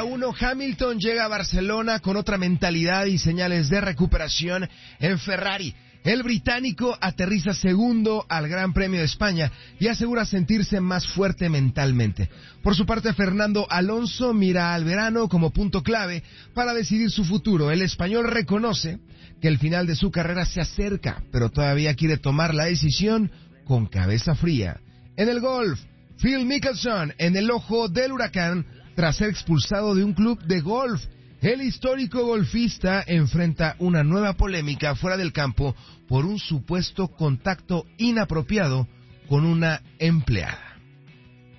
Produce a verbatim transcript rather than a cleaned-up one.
Fórmula uno, Hamilton llega a Barcelona con otra mentalidad y señales de recuperación en Ferrari. El británico aterriza segundo al Gran Premio de España y asegura sentirse más fuerte mentalmente. Por su parte, Fernando Alonso mira al verano como punto clave para decidir su futuro. El español reconoce que el final de su carrera se acerca, pero todavía quiere tomar la decisión con cabeza fría. En el golf, Phil Mickelson en el ojo del huracán tras ser expulsado de un club de golf. El histórico golfista enfrenta una nueva polémica fuera del campo por un supuesto contacto inapropiado con una empleada.